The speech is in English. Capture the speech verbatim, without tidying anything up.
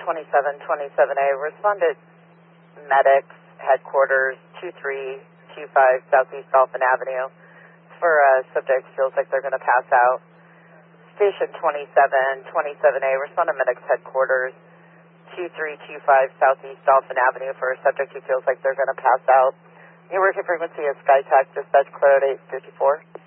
twenty-seven twenty-seven A, responded medics, headquarters, two three two five Southeast Dolphin Avenue. For uh, subject, feels like they're going to pass out. Station twenty-seven twenty-seven A, responded medics, headquarters, two three two five Southeast Dolphin Avenue. For a subject who feels like they're going to pass out. Your working frequency is SkyTac, dispatch code eight fifty-four.